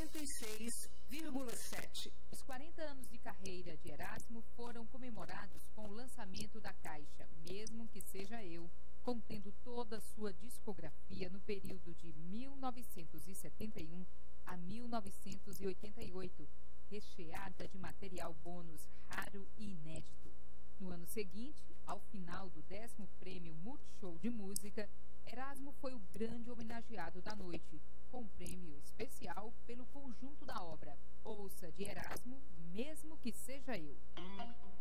96,7. Os 40 anos de carreira de Erasmo foram comemorados com o lançamento da caixa Mesmo Que Seja Eu, contendo toda a sua discografia no período de 1971 a 1988, recheada de material bônus raro e inédito. No ano seguinte, ao final do 10º Prêmio Multishow de Música, Erasmo foi o grande homenageado da noite, com prêmio especial pelo conjunto da obra. Ouça de Erasmo, Mesmo Que Seja Eu.